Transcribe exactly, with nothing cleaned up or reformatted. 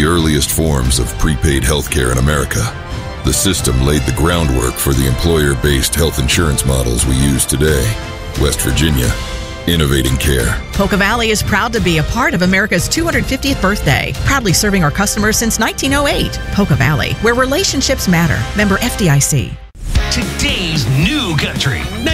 the earliest forms of prepaid healthcare in America. The system laid the groundwork for the employer-based health insurance models we use today. West Virginia, innovating care. Poca Valley is proud to be a part of America's two hundred fiftieth birthday, proudly serving our customers since nineteen oh eight. Poca Valley, where relationships matter. Member F D I C. Today's new country.